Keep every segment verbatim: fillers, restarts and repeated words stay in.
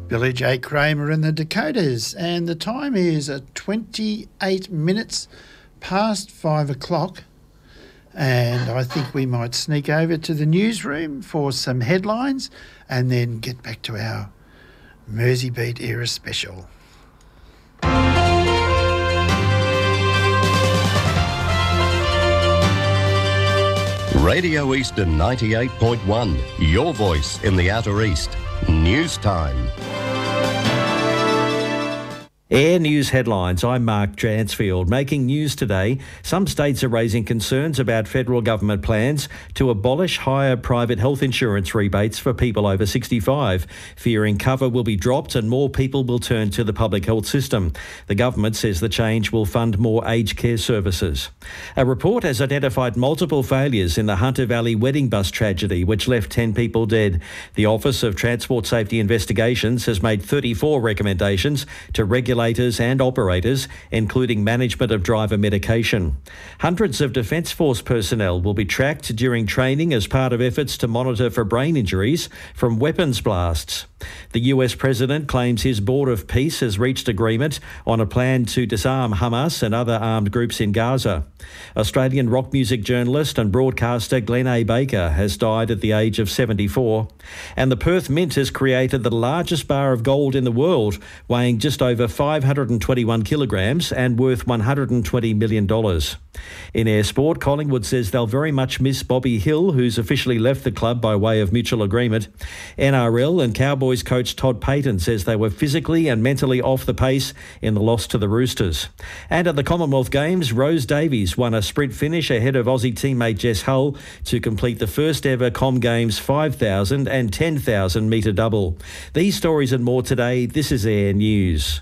Billy J. Kramer and the Dakotas, and the time is at twenty-eight minutes past five o'clock, and I think we might sneak over to the newsroom for some headlines and then get back to our Mersey Beat era special. Radio Eastern ninety-eight point one, your voice in the Outer East. News time. Air News headlines. I'm Mark Dransfield. Making news today, some states are raising concerns about federal government plans to abolish higher private health insurance rebates for people over sixty-five, fearing cover will be dropped and more people will turn to the public health system. The government says the change will fund more aged care services. A report has identified multiple failures in the Hunter Valley wedding bus tragedy, which left ten people dead. The Office of Transport Safety Investigations has made thirty-four recommendations to regulate and operators, including management of driver medication. Hundreds of Defence Force personnel will be tracked during training as part of efforts to monitor for brain injuries from weapons blasts. The U S President claims his Board of Peace has reached agreement on a plan to disarm Hamas and other armed groups in Gaza. Australian rock music journalist and broadcaster Glenn A. Baker has died at the age of seventy-four. And the Perth Mint has created the largest bar of gold in the world, weighing just over five hundred twenty-one kilograms and worth one hundred twenty million dollars. In air sport, Collingwood says they'll very much miss Bobby Hill, who's officially left the club by way of mutual agreement. N R L and Cowboys coach Todd Payton says they were physically and mentally off the pace in the loss to the Roosters. And at the Commonwealth Games, Rose Davies won a sprint finish ahead of Aussie teammate Jess Hull to complete the first ever Com Games five thousand and ten thousand metre double. These stories and more today. This is Air News.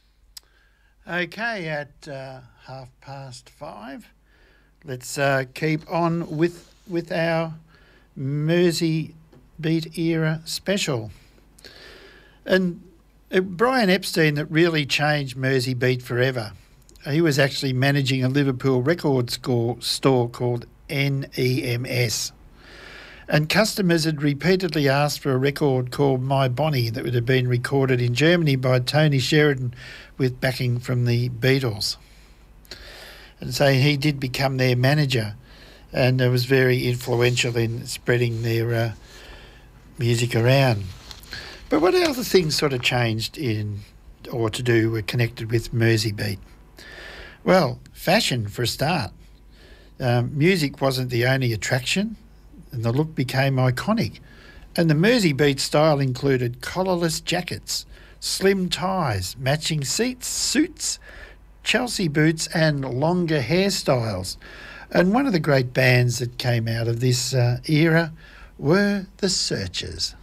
Okay, at uh, half past five, let's uh, keep on with with our Mersey Beat era special. And uh, Brian Epstein, that really changed Mersey Beat forever. He was actually managing a Liverpool record score, store called N E M S. And customers had repeatedly asked for a record called My Bonnie that would have been recorded in Germany by Tony Sheridan with backing from the Beatles. And so he did become their manager, and it was very influential in spreading their uh, music around. But what other things sort of changed in, or to do, were connected with Mersey Beat? Well, fashion for a start. Um, music wasn't the only attraction, and the look became iconic. And the Mersey Beat style included collarless jackets, slim ties, matching seats, suits, Chelsea boots and longer hairstyles. And one of the great bands that came out of this uh, era were the Searchers.